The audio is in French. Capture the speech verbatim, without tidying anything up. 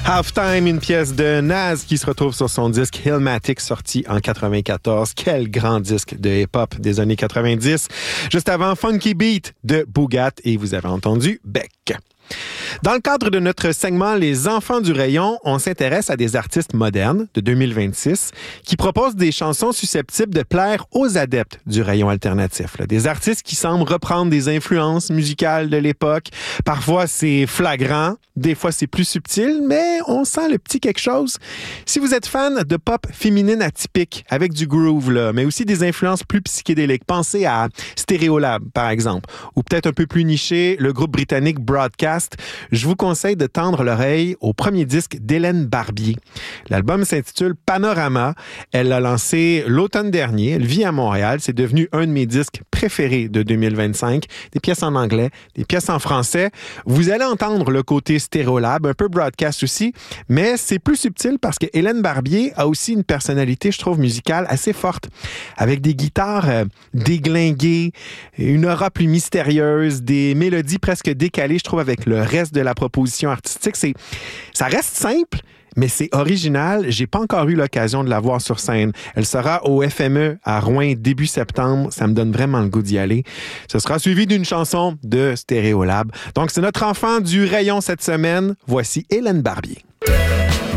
Halftime, une pièce de Nas qui se retrouve sur son disque Illmatic, sorti en quatre-vingt-quatorze. Quel grand disque de hip-hop des années quatre-vingt-dix. Juste avant, Funky Beat de Boogat et vous avez entendu Beck. Dans le cadre de notre segment Les enfants du rayon, on s'intéresse à des artistes modernes de deux mille vingt-six qui proposent des chansons susceptibles de plaire aux adeptes du rayon alternatif. Là. Des artistes qui semblent reprendre des influences musicales de l'époque. Parfois, c'est flagrant, des fois, c'est plus subtil, mais on sent le petit quelque chose. Si vous êtes fan de pop féminine atypique, avec du groove, là, mais aussi des influences plus psychédéliques, pensez à Stereolab, par exemple, ou peut-être un peu plus niché, le groupe britannique Broadcast. Je vous conseille de tendre l'oreille au premier disque d'Hélène Barbier. L'album s'intitule Panorama. Elle l'a lancé l'automne dernier. Elle vit à Montréal. C'est devenu un de mes disques préférés de deux mille vingt-cinq. Des pièces en anglais, des pièces en français. Vous allez entendre le côté Stereolab, un peu Broadcast aussi, mais c'est plus subtil parce que Hélène Barbier a aussi une personnalité, je trouve, musicale assez forte, avec des guitares euh, déglinguées, une aura plus mystérieuse, des mélodies presque décalées, je trouve, avec le reste de la proposition artistique. C'est, ça reste simple, mais c'est original. J'ai pas encore eu l'occasion de la voir sur scène. Elle sera au F M E à Rouen début septembre. Ça me donne vraiment le goût d'y aller. Ce sera suivi d'une chanson de Stereolab. Donc, c'est notre enfant du rayon cette semaine. Voici Hélène Barbier.